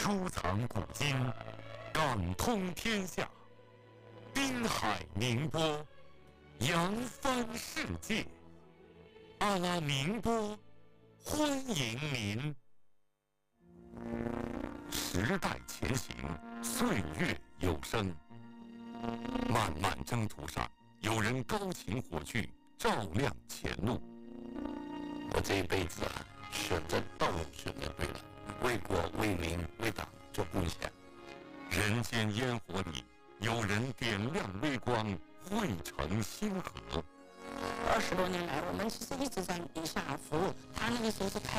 收藏古今，感通天下。滨海宁波，扬帆世界。阿拉宁波，欢迎您。时代前行，岁月有声。漫漫征途上，有人高擎火炬，照亮前路。 我这一辈子选择道路选择对了，为国为民为党做贡献。 人间烟火里，有人点亮微光，汇成星河。 20多年来，我们其实一直在地下服务。他那个时候是开